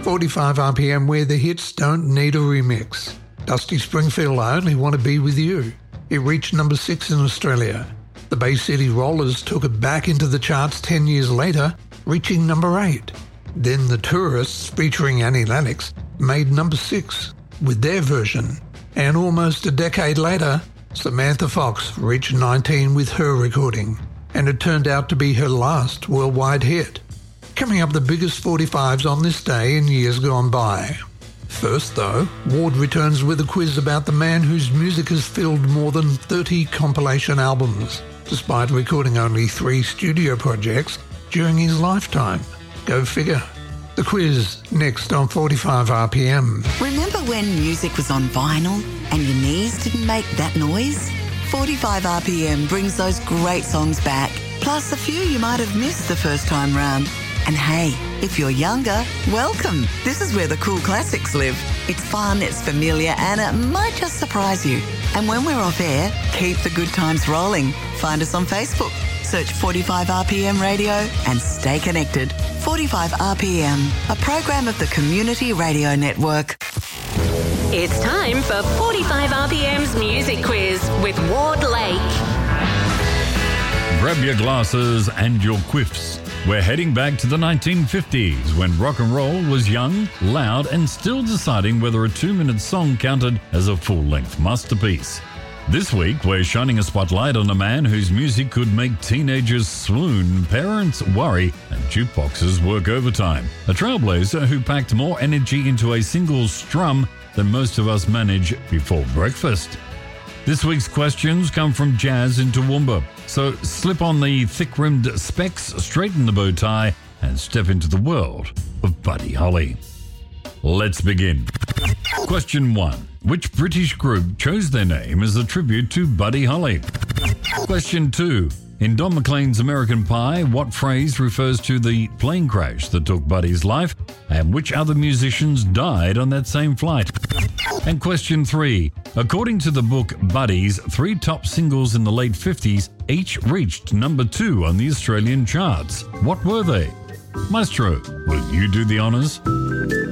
45 RPM, where the hits don't need a remix. Dusty Springfield, I Only Want to Be With You. It reached number 6 in Australia. The Bay City Rollers took it back into the charts 10 years later, reaching number 8. Then the Tourists, featuring Annie Lennox, made number 6 with their version. And almost a decade later, Samantha Fox reached 19 with her recording. And it turned out to be her last worldwide hit. Coming up, the biggest 45s on this day in years gone by. First, though, Ward returns with a quiz about the man whose music has filled more than 30 compilation albums, despite recording only 3 studio projects during his lifetime. Go figure. The quiz, next on 45 RPM. Remember when music was on vinyl and your knees didn't make that noise? 45 RPM brings those great songs back, plus a few you might have missed the first time round. And hey, if you're younger, welcome. This is where the cool classics live. It's fun, it's familiar, and it might just surprise you. And when we're off air, keep the good times rolling. Find us on Facebook. Search 45 RPM Radio and stay connected. 45 RPM, a program of the Community Radio Network. It's time for 45 RPM's Music Quiz with Ward Lake. Grab your glasses and your quiffs. We're heading back to the 1950s when rock and roll was young, loud, and still deciding whether a 2-minute song counted as a full-length masterpiece. This week, we're shining a spotlight on a man whose music could make teenagers swoon, parents worry, and jukeboxes work overtime. A trailblazer who packed more energy into a single strum than most of us manage before breakfast. This week's questions come from Jazz in Toowoomba. So slip on the thick-rimmed specs, straighten the bow tie, and step into the world of Buddy Holly. Let's begin. Question 1. Which British group chose their name as a tribute to Buddy Holly? Question 2. In Don McLean's American Pie, what phrase refers to the plane crash that took Buddy's life, and which other musicians died on that same flight? And question 3. According to the book Buddy's 3 top singles in the late 50s, each reached number 2 on the Australian charts. What were they? Maestro, will you do the honours?